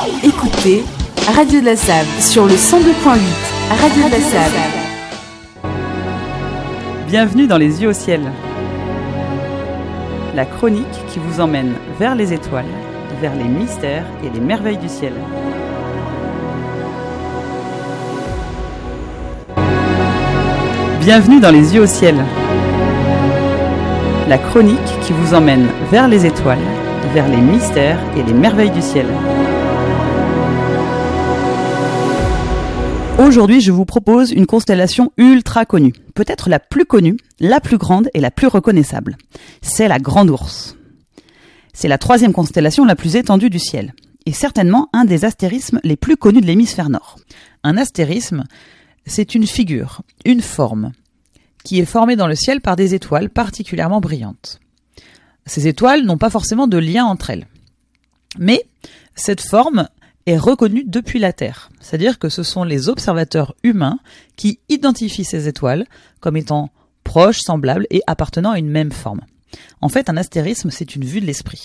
Écoutez Radio de la Save sur le 102.8. Radio de la Save. Bienvenue dans Les Yeux au ciel. La chronique qui vous emmène vers les étoiles, vers les mystères et les merveilles du ciel. Bienvenue dans Les Yeux au ciel. La chronique qui vous emmène vers les étoiles, vers les mystères et les merveilles du ciel. Aujourd'hui, je vous propose une constellation ultra connue, peut-être la plus connue, la plus grande et la plus reconnaissable. C'est la Grande Ourse. C'est la 3e constellation la plus étendue du ciel, et certainement un des astérismes les plus connus de l'hémisphère nord. Un astérisme, c'est une figure, une forme, qui est formée dans le ciel par des étoiles particulièrement brillantes. Ces étoiles n'ont pas forcément de lien entre elles. Mais cette forme est reconnue depuis la Terre, c'est-à-dire que ce sont les observateurs humains qui identifient ces étoiles comme étant proches, semblables et appartenant à une même forme. En fait, un astérisme, c'est une vue de l'esprit.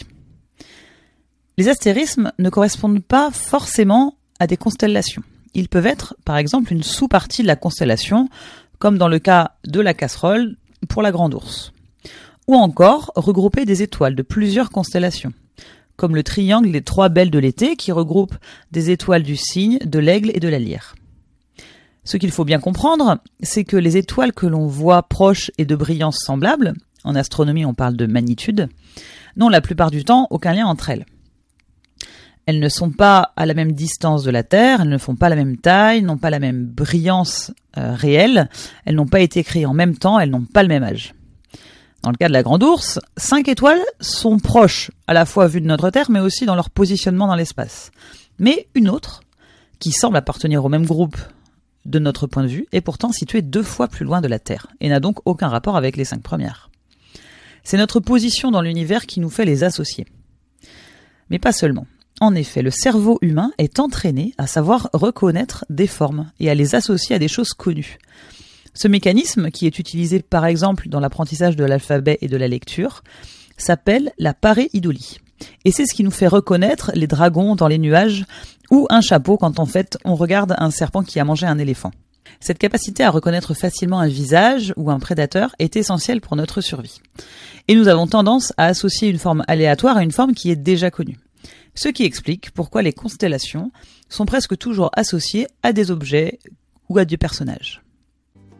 Les astérismes ne correspondent pas forcément à des constellations. Ils peuvent être, par exemple, une sous-partie de la constellation, comme dans le cas de la casserole pour la Grande Ourse. Ou encore regrouper des étoiles de plusieurs constellations, comme le triangle des 3 belles de l'été qui regroupe des étoiles du Cygne, de l'Aigle et de la Lyre. Ce qu'il faut bien comprendre, c'est que les étoiles que l'on voit proches et de brillance semblable, en astronomie on parle de magnitude, n'ont la plupart du temps aucun lien entre elles. Elles ne sont pas à la même distance de la Terre, elles ne font pas la même taille, n'ont pas la même brillance réelle, elles n'ont pas été créées en même temps, elles n'ont pas le même âge. Dans le cas de la Grande Ourse, 5 étoiles sont proches, à la fois vues de notre Terre, mais aussi dans leur positionnement dans l'espace. Mais une autre, qui semble appartenir au même groupe de notre point de vue, est pourtant située 2 fois plus loin de la Terre, et n'a donc aucun rapport avec les 5 premières. C'est notre position dans l'univers qui nous fait les associer. Mais pas seulement. En effet, le cerveau humain est entraîné à savoir reconnaître des formes et à les associer à des choses connues. Ce mécanisme, qui est utilisé par exemple dans l'apprentissage de l'alphabet et de la lecture, s'appelle la pareidolie. Et c'est ce qui nous fait reconnaître les dragons dans les nuages ou un chapeau quand en fait on regarde un serpent qui a mangé un éléphant. Cette capacité à reconnaître facilement un visage ou un prédateur est essentielle pour notre survie. Et nous avons tendance à associer une forme aléatoire à une forme qui est déjà connue. Ce qui explique pourquoi les constellations sont presque toujours associées à des objets ou à des personnages.